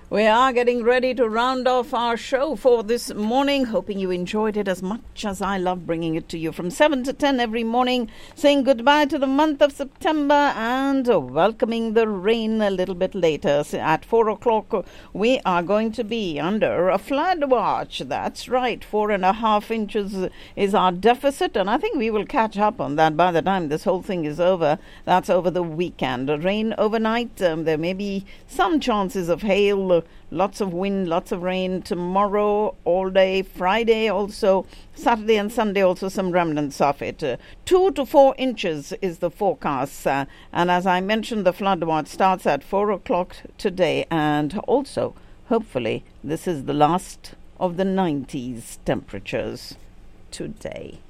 We are getting ready to round off our show for this morning, hoping you enjoyed it as much as I love bringing it to you from 7 to 10 every morning, saying goodbye to the month of September and welcoming the rain a little bit later. So at 4 o'clock, we are going to be under a flood watch. That's right, 4.5 inches is our deficit, and I think we will catch up on that by the time this whole thing is over. That's over the weekend. Rain overnight, there may be some chances of hail, lots of wind, lots of rain tomorrow, all day, Friday also, Saturday and Sunday also some remnants of it. 2 to 4 inches is the forecast. And as I mentioned, the flood watch starts at 4 o'clock today. And also, hopefully, this is the last of the 90s temperatures today.